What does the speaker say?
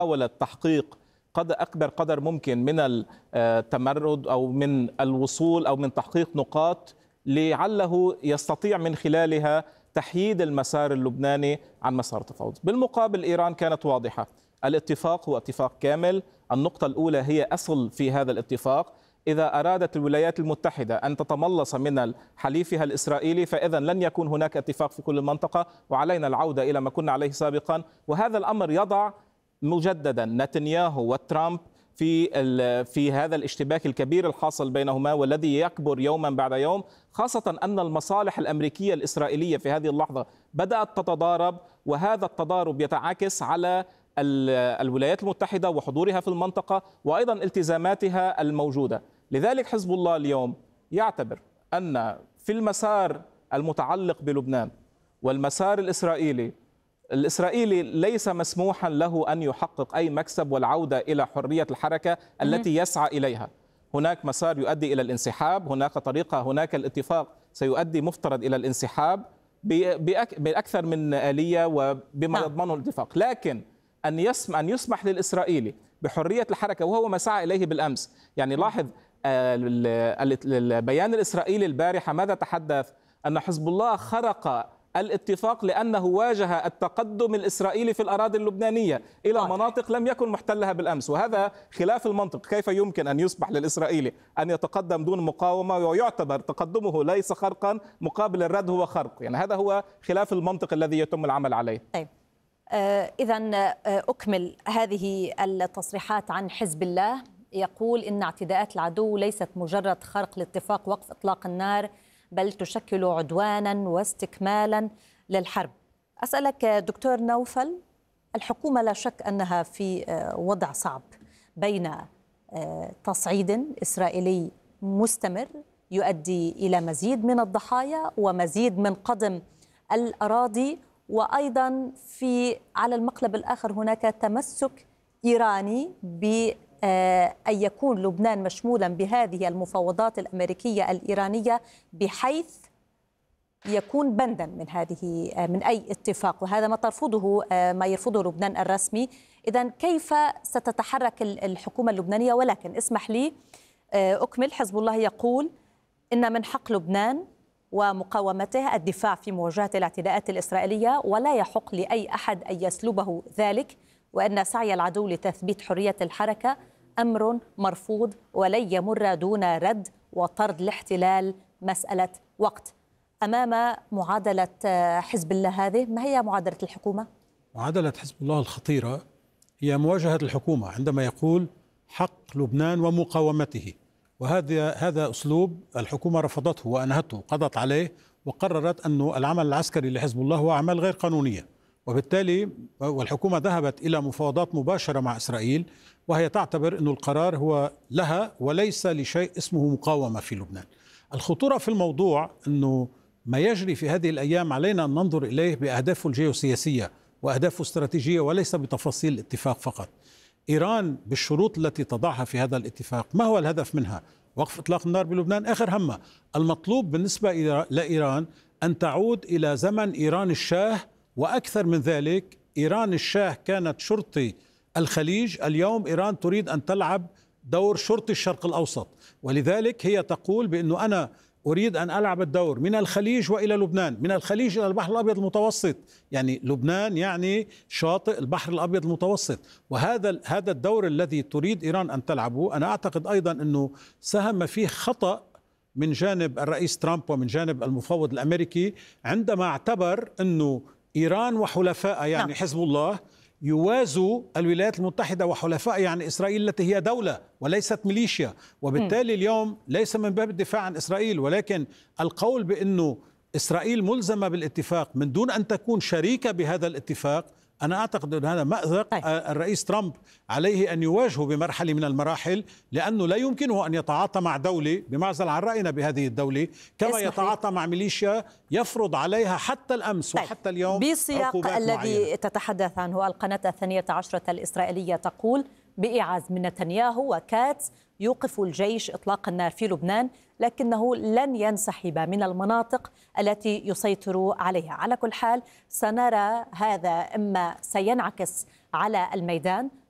محاولة تحقيق أكبر قدر ممكن من التمرد أو من الوصول أو من تحقيق نقاط لعله يستطيع من خلالها تحييد المسار اللبناني عن مسار التفاوض. بالمقابل إيران كانت واضحة، الاتفاق هو اتفاق كامل. النقطة الأولى هي أصل في هذا الاتفاق، إذا أرادت الولايات المتحدة أن تتملص من حليفها الإسرائيلي فإذا لن يكون هناك اتفاق في كل المنطقة، وعلينا العودة إلى ما كنا عليه سابقا. وهذا الأمر يضع مجددا نتنياهو وترامب في هذا الاشتباك الكبير الحاصل بينهما والذي يكبر يوما بعد يوم، خاصة أن المصالح الأمريكية الإسرائيلية في هذه اللحظة بدأت تتضارب، وهذا التضارب يتعاكس على الولايات المتحدة وحضورها في المنطقة وأيضا التزاماتها الموجودة. لذلك حزب الله اليوم يعتبر أن في المسار المتعلق بلبنان والمسار الإسرائيلي ليس مسموحا له أن يحقق أي مكسب والعودة إلى حرية الحركة التي يسعى إليها. هناك مسار يؤدي إلى الانسحاب، هناك طريقة، هناك الاتفاق سيؤدي مفترض إلى الانسحاب بأكثر من آلية وبما يضمنه الاتفاق، لكن أن يسمح للإسرائيلي بحرية الحركة وهو ما سعى إليه بالأمس. يعني لاحظ البيان الإسرائيلي البارحة ماذا تحدث؟ أن حزب الله خرق الاتفاق لأنه واجه التقدم الإسرائيلي في الأراضي اللبنانية إلى مناطق لم يكن محتلها بالأمس، وهذا خلاف المنطق. كيف يمكن أن يسمح للإسرائيلي أن يتقدم دون مقاومة ويعتبر تقدمه ليس خرقا مقابل الرد هو خرق؟ يعني هذا هو خلاف المنطق الذي يتم العمل عليه. طيب إذن أكمل هذه التصريحات عن حزب الله. يقول إن اعتداءات العدو ليست مجرد خرق لاتفاق وقف إطلاق النار، بل تشكل عدوانا واستكمالا للحرب. أسألك دكتور نوفل، الحكومة لا شك أنها في وضع صعب بين تصعيد إسرائيلي مستمر يؤدي إلى مزيد من الضحايا ومزيد من قضم الأراضي، وأيضا على المقلب الآخر هناك تمسك إيراني أن يكون لبنان مشمولا بهذه المفاوضات الأمريكية الإيرانية بحيث يكون بندا من أي اتفاق، وهذا ما يرفضه لبنان الرسمي. إذن كيف ستتحرك الحكومة اللبنانية؟ ولكن اسمح لي أكمل. حزب الله يقول إن من حق لبنان ومقاومته الدفاع في مواجهة الاعتداءات الإسرائيلية، ولا يحق لأي أحد أن يسلبه ذلك، وأن سعي العدو لتثبيت حرية الحركة أمر مرفوض ولن يمر دون رد وطرد الاحتلال مسألة وقت. أمام معادلة حزب الله هذه، ما هي معادلة الحكومة؟ معادلة حزب الله الخطيرة هي مواجهة الحكومة عندما يقول حق لبنان ومقاومته، وهذا أسلوب الحكومة رفضته وأنهته، قضت عليه وقررت أن العمل العسكري لحزب الله هو أعمال غير قانونية، وبالتالي والحكومة ذهبت إلى مفاوضات مباشرة مع إسرائيل، وهي تعتبر أن القرار هو لها وليس لشيء اسمه مقاومة في لبنان. الخطورة في الموضوع أنه ما يجري في هذه الأيام علينا أن ننظر إليه بأهدافه الجيوسياسية وأهدافه الاستراتيجية وليس بتفاصيل الاتفاق فقط. إيران بالشروط التي تضعها في هذا الاتفاق، ما هو الهدف منها؟ وقف إطلاق النار بلبنان آخر همها. المطلوب بالنسبة لإيران أن تعود إلى زمن إيران الشاه، وأكثر من ذلك. إيران الشاه كانت شرطي الخليج، اليوم إيران تريد أن تلعب دور شرطي الشرق الأوسط، ولذلك هي تقول بأنه أنا أريد أن ألعب الدور من الخليج وإلى لبنان، من الخليج إلى البحر الأبيض المتوسط، يعني لبنان يعني شاطئ البحر الأبيض المتوسط. وهذا الدور الذي تريد إيران أن تلعبه، أنا أعتقد أيضا أنه ساهم فيه خطأ من جانب الرئيس ترامب ومن جانب المفوض الأمريكي عندما اعتبر أنه إيران وحلفائها يعني حزب الله يوازوا الولايات المتحدة وحلفائها يعني إسرائيل التي هي دولة وليست ميليشيا. وبالتالي اليوم ليس من باب الدفاع عن إسرائيل، ولكن القول بأنه إسرائيل ملزمة بالاتفاق من دون أن تكون شريكة بهذا الاتفاق، أنا أعتقد أن هذا مأزق الرئيس ترامب عليه أن يواجهه بمرحلة من المراحل، لأنه لا يمكنه أن يتعاطى مع دولة بمعزل عن رأينا بهذه الدولة كما يتعاطى مع ميليشيا يفرض عليها حتى الأمس وحتى اليوم بسياق الذي تتحدث عنه القناة 12 الإسرائيلية تقول بإعاز من نتنياهو وكاتس يوقف الجيش إطلاق النار في لبنان، لكنه لن ينسحب من المناطق التي يسيطر عليها. على كل حال سنرى هذا إما سينعكس على الميدان